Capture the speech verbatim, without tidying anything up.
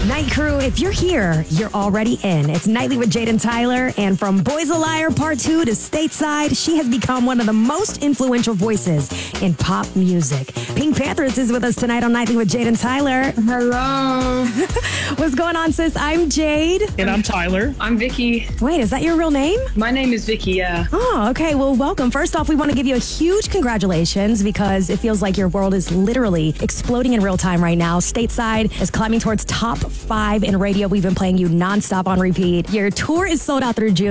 Night Crew, if you're here, you're already in. It's Nightly with Jade and Tyler, and from Boys a Liar Part two to Stateside, she has become one of the most influential voices in pop music. Pink Panthers is with us tonight on Nightly with Jade and Tyler. Hello. What's going on, sis? I'm Jade. And I'm Tyler. I'm Vicky. Wait, is that your real name? My name is Vicky, yeah. Oh, okay. Well, welcome. First off, we want to give you a huge congratulations because it feels like your world is literally exploding in real time right now. Stateside is climbing towards top five in radio. We've been playing you nonstop on repeat. Your tour is sold out through June.